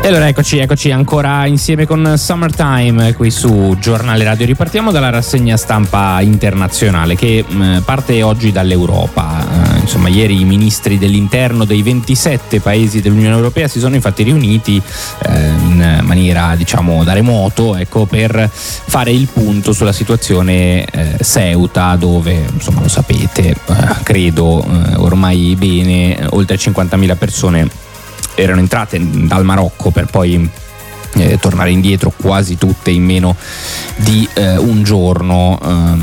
E allora eccoci ancora insieme con Summertime qui su Giornale Radio. Ripartiamo dalla rassegna stampa internazionale che parte oggi dall'Europa. Insomma, ieri i ministri dell'interno dei 27 paesi dell'Unione Europea si sono infatti riuniti in maniera, diciamo, da remoto, per fare il punto sulla situazione Ceuta, dove, insomma, lo sapete, credo ormai bene, oltre 50.000 persone erano entrate dal Marocco per poi tornare indietro, quasi tutte in meno di un giorno.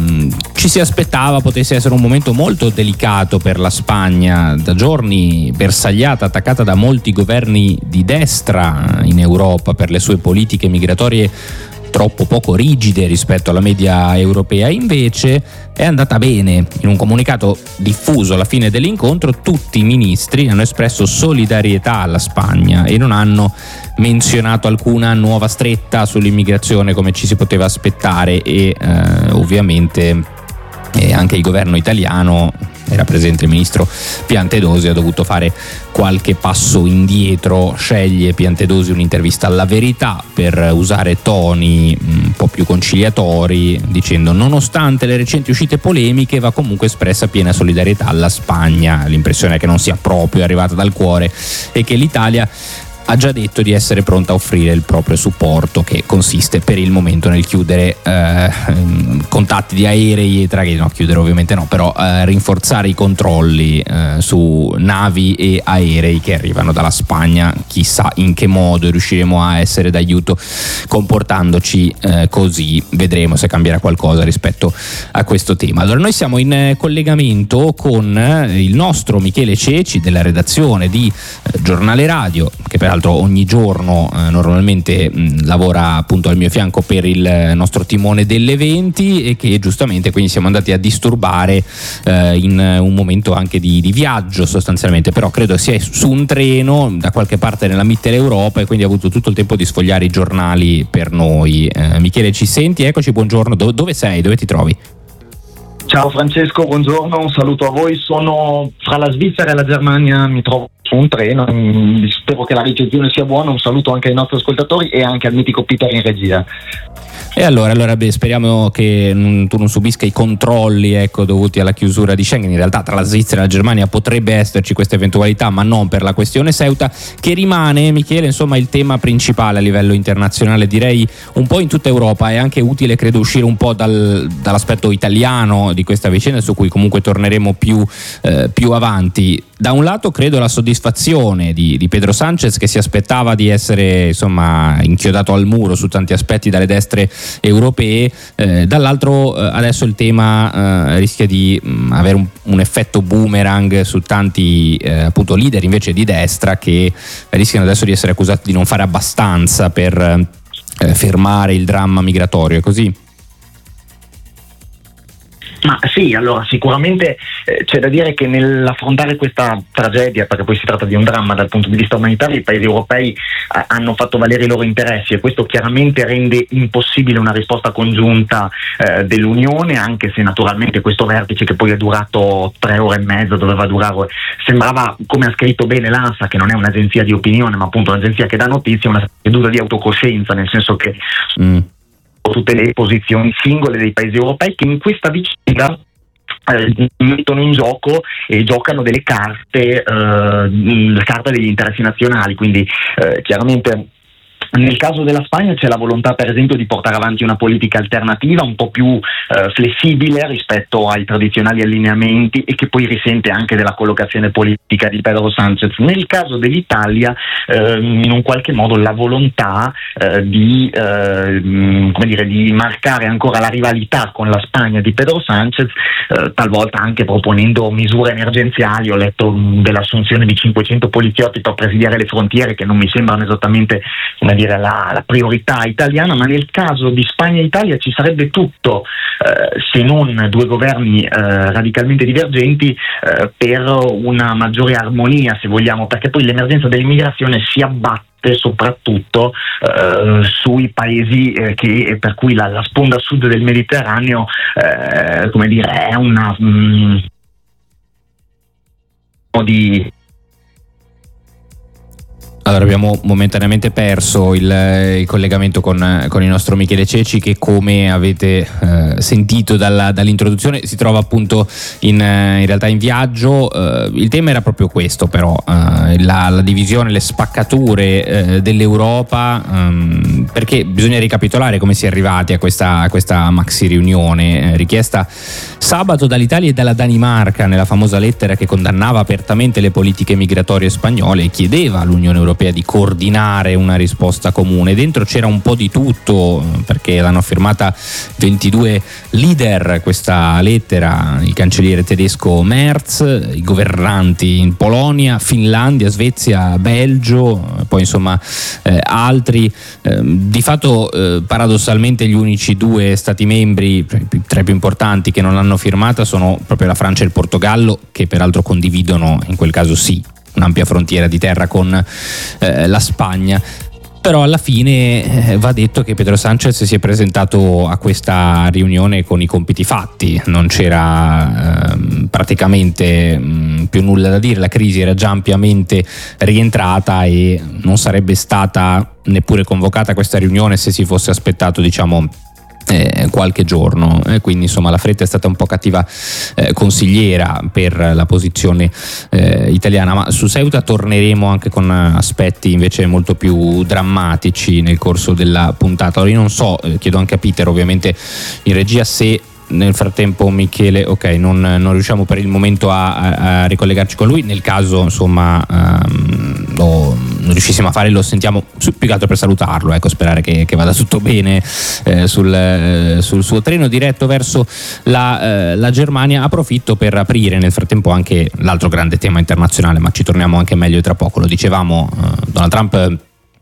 Ci si aspettava potesse essere un momento molto delicato per la Spagna, da giorni bersagliata, attaccata da molti governi di destra in Europa per le sue politiche migratorie troppo poco rigide rispetto alla media europea. Invece è andata bene. In un comunicato diffuso alla fine dell'incontro tutti i ministri hanno espresso solidarietà alla Spagna e non hanno menzionato alcuna nuova stretta sull'immigrazione come ci si poteva aspettare, e ovviamente anche il governo italiano, era presente il ministro Piantedosi, ha dovuto fare qualche passo indietro. Sceglie Piantedosi un'intervista alla Verità per usare toni un po' più conciliatori, dicendo: nonostante le recenti uscite polemiche va comunque espressa piena solidarietà alla Spagna. L'impressione è che non sia proprio arrivata dal cuore e che l'Italia ha già detto di essere pronta a offrire il proprio supporto, che consiste per il momento nel chiudere contatti di aerei e traghetti, no, chiudere ovviamente no, però rinforzare i controlli su navi e aerei che arrivano dalla Spagna. Chissà in che modo riusciremo a essere d'aiuto comportandoci così, vedremo se cambierà qualcosa rispetto a questo tema. Allora, noi siamo in collegamento con il nostro Michele Ceci della redazione di Giornale Radio, che peraltro ogni giorno normalmente lavora appunto al mio fianco per il nostro timone degli eventi, e che giustamente quindi siamo andati a disturbare in un momento anche di viaggio sostanzialmente, però credo sia su un treno da qualche parte nella Mitteleuropa, e quindi ha avuto tutto il tempo di sfogliare i giornali per noi. Michele, ci senti? Eccoci, buongiorno. Dove sei? Dove ti trovi? Ciao Francesco, buongiorno, un saluto a voi. Sono fra la Svizzera e la Germania, mi trovo su un treno, spero che la ricezione sia buona. Un saluto anche ai nostri ascoltatori e anche al mitico Peter in regia. E allora speriamo che tu non subisca i controlli dovuti alla chiusura di Schengen. In realtà tra la Svizzera e la Germania potrebbe esserci questa eventualità, ma non per la questione Ceuta, che rimane, Michele, insomma, il tema principale a livello internazionale, direi un po' in tutta Europa. È anche utile, credo, uscire un po' dall'aspetto italiano di questa vicenda, su cui comunque torneremo più avanti. Da un lato credo la soddisfazione di Pedro Sánchez, che si aspettava di essere, insomma, inchiodato al muro su tanti aspetti dalle destre europee, dall'altro adesso il tema rischia di avere un effetto boomerang su tanti appunto leader invece di destra, che rischiano adesso di essere accusati di non fare abbastanza per fermare il dramma migratorio. È così? Ma sì, allora sicuramente c'è da dire che nell'affrontare questa tragedia, perché poi si tratta di un dramma dal punto di vista umanitario, i paesi europei hanno fatto valere i loro interessi, e questo chiaramente rende impossibile una risposta congiunta dell'Unione, anche se naturalmente questo vertice, che poi è durato 3 ore e mezza, doveva durare, sembrava, come ha scritto bene l'ANSA, che non è un'agenzia di opinione ma appunto un'agenzia che dà notizie, una seduta di autocoscienza, nel senso che tutte le posizioni singole dei paesi europei che in questa vicenda mettono in gioco e giocano delle carte, le carte degli interessi nazionali. Quindi chiaramente nel caso della Spagna c'è la volontà, per esempio, di portare avanti una politica alternativa un po' più flessibile rispetto ai tradizionali allineamenti, e che poi risente anche della collocazione politica di Pedro Sánchez. Nel caso dell'Italia in un qualche modo la volontà di marcare ancora la rivalità con la Spagna di Pedro Sánchez, talvolta anche proponendo misure emergenziali. Ho letto dell'assunzione di 500 poliziotti per presidiare le frontiere, che non mi sembrano esattamente la priorità italiana, ma nel caso di Spagna e Italia ci sarebbe tutto, se non due governi radicalmente divergenti, per una maggiore armonia, se vogliamo, perché poi l'emergenza dell'immigrazione si abbatte soprattutto sui paesi per cui la sponda sud del Mediterraneo è una Allora, abbiamo momentaneamente perso il collegamento con il nostro Michele Ceci, che, come avete sentito dall'introduzione, si trova appunto in realtà in viaggio. Il tema era proprio questo, però la divisione, le spaccature dell'Europa, perché bisogna ricapitolare come si è arrivati a questa maxi riunione richiesta sabato dall'Italia e dalla Danimarca nella famosa lettera che condannava apertamente le politiche migratorie spagnole e chiedeva all'Unione Europea di coordinare una risposta comune. Dentro c'era un po' di tutto, perché l'hanno firmata 22 leader questa lettera: il cancelliere tedesco Merz, i governanti in Polonia, Finlandia, Svezia, Belgio, poi insomma altri. Di fatto paradossalmente gli unici due stati membri tra i più importanti che non l'hanno firmata sono proprio la Francia e il Portogallo, che peraltro condividono in quel caso sì un'ampia frontiera di terra con la Spagna. Però alla fine va detto che Pedro Sánchez si è presentato a questa riunione con i compiti fatti, non c'era praticamente più nulla da dire, la crisi era già ampiamente rientrata e non sarebbe stata neppure convocata questa riunione se si fosse aspettato, diciamo, qualche giorno, quindi insomma la fretta è stata un po' cattiva consigliera per la posizione italiana. Ma su Ceuta torneremo anche con aspetti invece molto più drammatici nel corso della puntata. Allora, io non so, chiedo anche a Peter ovviamente in regia se nel frattempo Michele non riusciamo per il momento a ricollegarci con lui. Nel caso insomma non riuscissimo a fare, lo sentiamo più che altro per salutarlo, sperare che vada tutto bene sul suo treno diretto verso la Germania. Approfitto per aprire nel frattempo anche l'altro grande tema internazionale, ma ci torniamo anche meglio tra poco. Lo dicevamo, Donald Trump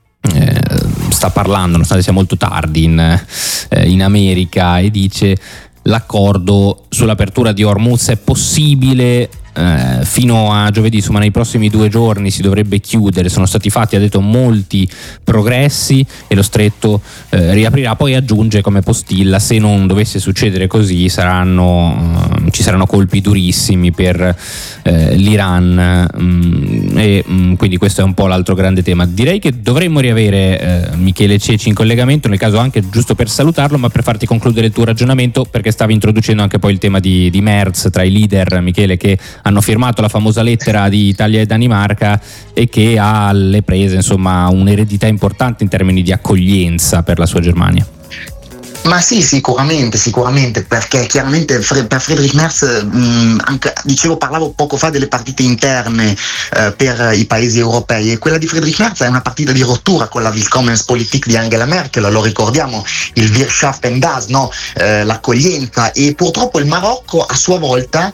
sta parlando, nonostante sia molto tardi in America, e dice: l'accordo sull'apertura di Hormuz è possibile fino a giovedì, insomma nei prossimi 2 giorni si dovrebbe chiudere. Sono stati fatti, ha detto, molti progressi e lo stretto riaprirà. Poi aggiunge come postilla: se non dovesse succedere così ci saranno colpi durissimi per l'Iran, e quindi questo è un po' l'altro grande tema. Direi che dovremmo riavere Michele Ceci in collegamento, nel caso anche giusto per salutarlo, ma per farti concludere il tuo ragionamento, perché stavi introducendo anche poi il tema di Merz tra i leader, Michele, che hanno firmato la famosa lettera di Italia e Danimarca e che ha alle prese insomma un'eredità importante in termini di accoglienza per la sua Germania. Ma sì, sicuramente, perché chiaramente per Friedrich Merz, anche, parlavo poco fa delle partite interne per i paesi europei, e quella di Friedrich Merz è una partita di rottura con la Willkommenspolitik di Angela Merkel, lo ricordiamo, il Wir schaffen das, no? L'accoglienza, e purtroppo il Marocco a sua volta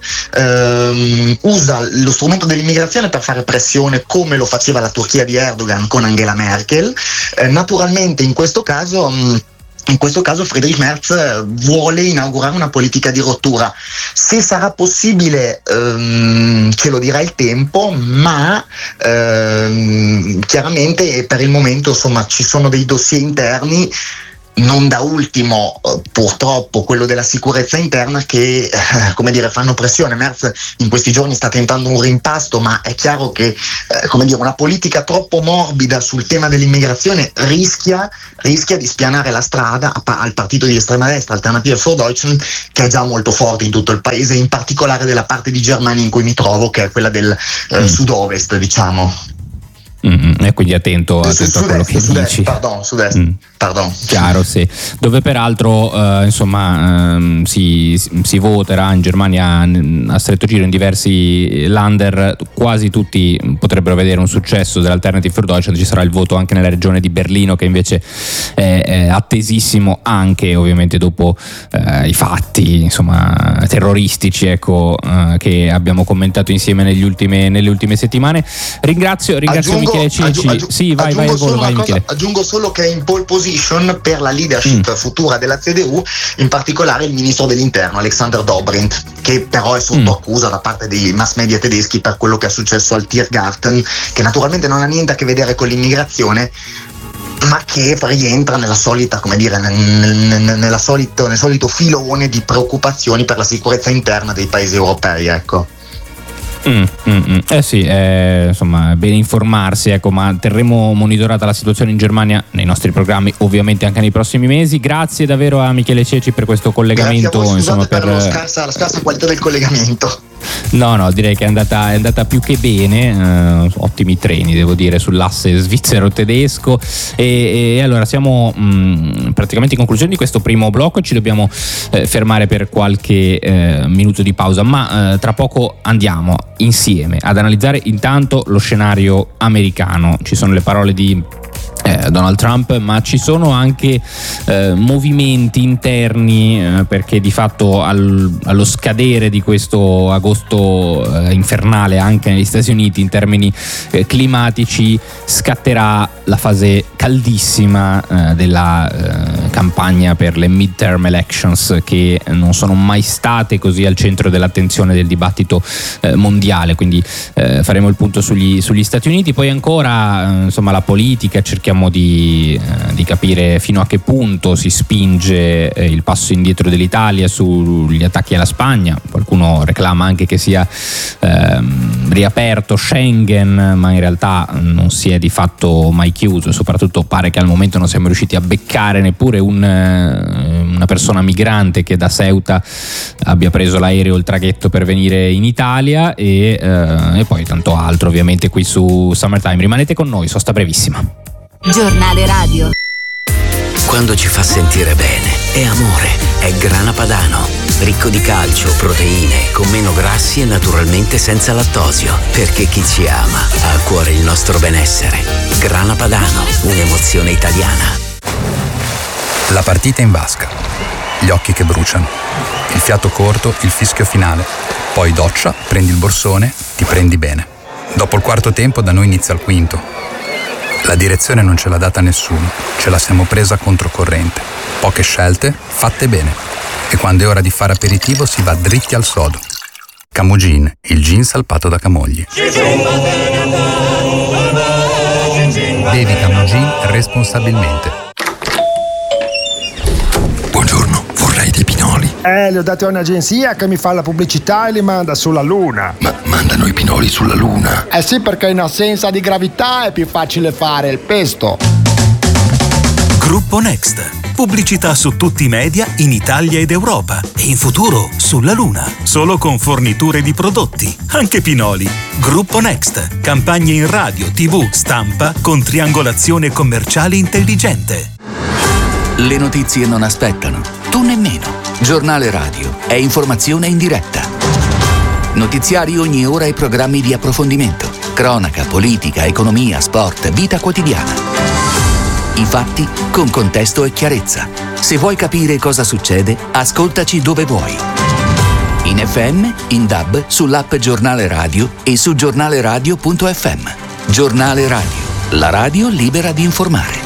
usa lo strumento dell'immigrazione per fare pressione, come lo faceva la Turchia di Erdogan con Angela Merkel. Naturalmente in questo caso Friedrich Merz vuole inaugurare una politica di rottura. Se sarà possibile ce lo dirà il tempo, ma chiaramente per il momento insomma ci sono dei dossier interni, non da ultimo purtroppo quello della sicurezza interna, che fanno pressione. Merz in questi giorni sta tentando un rimpasto, ma è chiaro che una politica troppo morbida sul tema dell'immigrazione rischia di spianare la strada al partito di estrema destra Alternative für Deutschland, che è già molto forte in tutto il paese, in particolare della parte di Germania in cui mi trovo, che è quella del sud-ovest, diciamo. E quindi attento a quello che dici. Sud-est. Chiaro, sì. Dove peraltro si voterà in Germania a stretto giro in diversi Länder, quasi tutti potrebbero vedere un successo dell'Alternative für Deutschland. Ci sarà il voto anche nella regione di Berlino, che invece è attesissimo, anche ovviamente dopo i fatti terroristici che abbiamo commentato insieme nelle ultime settimane. Ringrazio Michele Ceci. Vai Michele. Aggiungo solo che è in pole position per la leadership futura della CDU, in particolare il ministro dell'interno Alexander Dobrindt, che però è sotto accusa da parte dei mass media tedeschi per quello che è successo al Tiergarten, che naturalmente non ha niente a che vedere con l'immigrazione, ma che rientra nella solita, nel solito filone di preoccupazioni per la sicurezza interna dei paesi europei, ecco. Sì, insomma, bene informarsi, ecco, ma terremo monitorata la situazione in Germania nei nostri programmi, ovviamente anche nei prossimi mesi. Grazie davvero a Michele Ceci per questo collegamento. Grazie a voi, insomma, per la scarsa qualità del collegamento. No, direi che è andata più che bene, ottimi treni devo dire sull'asse svizzero-tedesco e allora siamo praticamente in conclusione di questo primo blocco e ci dobbiamo fermare per qualche minuto di pausa, ma tra poco andiamo insieme ad analizzare intanto lo scenario americano. Ci sono le parole di Donald Trump, ma ci sono anche movimenti interni perché di fatto allo scadere di questo agosto infernale anche negli Stati Uniti in termini climatici scatterà la fase caldissima della campagna per le midterm elections, che non sono mai state così al centro dell'attenzione del dibattito mondiale, quindi faremo il punto sugli Stati Uniti. Poi ancora insomma la politica, cerchiamo di capire fino a che punto si spinge il passo indietro dell'Italia sugli attacchi alla Spagna. Qualcuno reclama anche che sia riaperto Schengen, ma in realtà non si è di fatto mai chiuso, soprattutto pare che al momento non siamo riusciti a beccare neppure una persona migrante che da Ceuta abbia preso l'aereo o il traghetto per venire in Italia e poi tanto altro ovviamente qui su Summertime. Rimanete con noi, sosta brevissima. Giornale radio. Quando ci fa sentire bene, è amore, è Grana Padano. Ricco di calcio, proteine, con meno grassi e naturalmente senza lattosio. Perché chi ci ama ha a cuore il nostro benessere. Grana Padano, un'emozione italiana. La partita in vasca. Gli occhi che bruciano. Il fiato corto, il fischio finale. Poi doccia, prendi il borsone, ti prendi bene. Dopo il quarto tempo da noi inizia il quinto. La direzione non ce l'ha data nessuno, ce la siamo presa controcorrente. Poche scelte, fatte bene. E quando è ora di fare aperitivo si va dritti al sodo. Camugin, il gin salpato da Camogli. Bevi Camugin responsabilmente. Buongiorno, vorrei dei pinoli. Li ho dati a un'agenzia che mi fa la pubblicità e li manda sulla Luna. Ma mandano i pinoli sulla Luna? Sì, perché in assenza di gravità è più facile fare il pesto. Gruppo Next. Pubblicità su tutti i media in Italia ed Europa e in futuro sulla Luna. Solo con forniture di prodotti, anche pinoli. Gruppo Next. Campagne in radio, TV, stampa con triangolazione commerciale intelligente. Le notizie non aspettano, tu nemmeno. Giornale radio è informazione in diretta. Notiziari ogni ora e programmi di approfondimento. Cronaca, politica, economia, sport, vita quotidiana. I fatti con contesto e chiarezza. Se vuoi capire cosa succede, ascoltaci dove vuoi. In FM, in DAB, sull'app Giornale Radio e su giornaleradio.fm. Giornale Radio, la radio libera di informare.